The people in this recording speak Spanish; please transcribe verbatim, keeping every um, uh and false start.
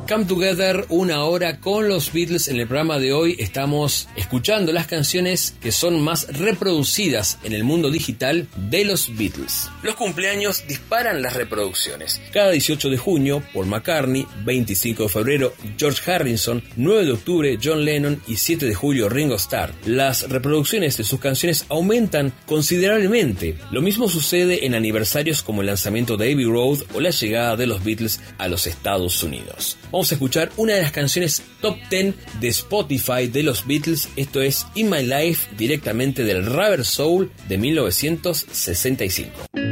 Come Together, una hora con los Beatles. En el programa de hoy estamos escuchando las canciones que son más reproducidas en el mundo digital de los Beatles. Los cumpleaños disparan las reproducciones. Cada dieciocho de junio, Paul McCartney, veinticinco de febrero, George Harrison, nueve de octubre, John Lennon y siete de julio, Ringo Starr. Las reproducciones de sus canciones aumentan considerablemente. Lo mismo sucede en aniversarios como el lanzamiento de Abbey Road o la llegada de los Beatles a los Estados Unidos. Vamos a escuchar una de las canciones top diez de Spotify de los Beatles. Esto es In My Life, directamente del Rubber Soul de mil novecientos sesenta y cinco.